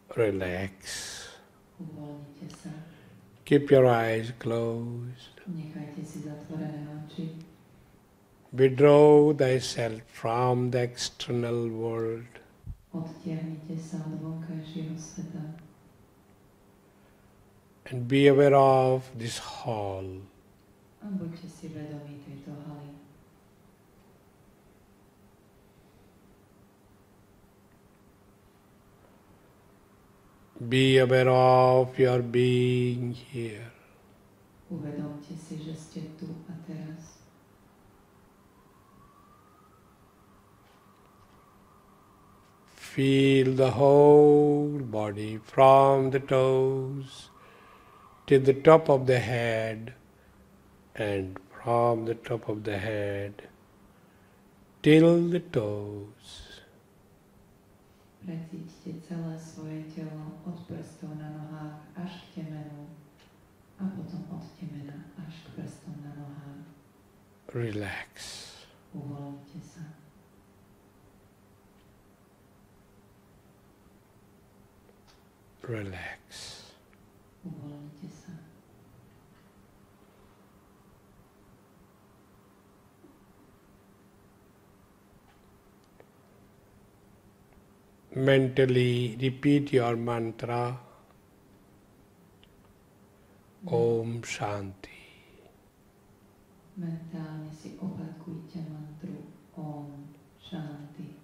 Relax. Uvoľnite sa. Keep your eyes closed. Nechajte si zatvorené oči. Withdraw thyself from the external world. Odtiahnite sa od vonkajšieho sveta. And be aware of this hall. A buďte si vedomí tejto haly. Be aware of your being here. Uvedomte si, že ste tu a teraz. Feel the whole body from the toes to the top of the head, and from the top of the head till the toes. Precíťte celé svoje telo od prstov na nohách až k temenu a potom od temena až k prstom na nohách. Relax. Uvoľnite sa. Relax. Uvoľnite sa. Mentally repeat your mantra, Om Shanti. Mentálne si opakujte mantru Om Shanti.